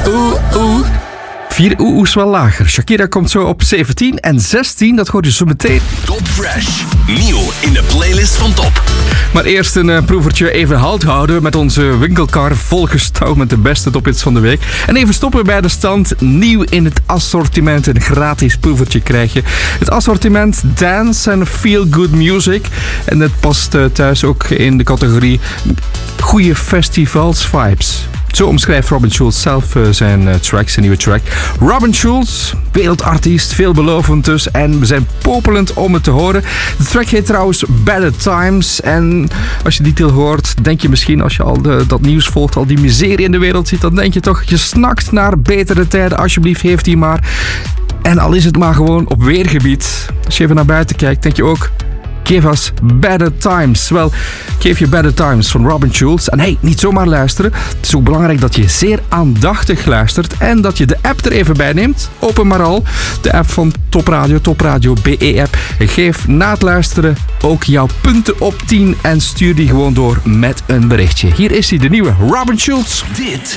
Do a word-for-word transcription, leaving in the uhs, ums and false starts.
oeh, oeh. Vier oeh-oehs wel lager. Shakira komt zo op zeventien en zestien, dat hoor je zo meteen. Top Fresh, nieuw in de playlist van Top. Maar eerst een uh, proevertje even halt houden met onze winkelkar volgestouwd met de beste tophits van de week. En even stoppen bij de stand. Nieuw in het assortiment, een gratis proevertje krijg je. Het assortiment Dance and Feel Good Music. En dat past uh, thuis ook in de categorie goede festivals vibes. Zo omschrijft Robin Schulz zelf uh, zijn uh, track, zijn nieuwe track. Robin Schulz, wereldartiest, veelbelovend dus. En we zijn popelend om het te horen. De track heet trouwens Better Times. En als je die titel hoort, denk je misschien, als je al de, dat nieuws volgt, al die miserie in de wereld ziet, dan denk je toch, je snakt naar betere tijden. Alsjeblieft, heeft die maar. En al is het maar gewoon op weergebied. Als je even naar buiten kijkt, denk je ook, Give us better times. Wel, geef je better times van Robin Schulz. En hey, niet zomaar luisteren. Het is ook belangrijk dat je zeer aandachtig luistert en dat je de app er even bij neemt. Open maar al. De app van Top Radio, Top Radio B E-app. Geef na het luisteren ook jouw punten op tien en stuur die gewoon door met een berichtje. Hier is hij, de nieuwe Robin Schulz. Dit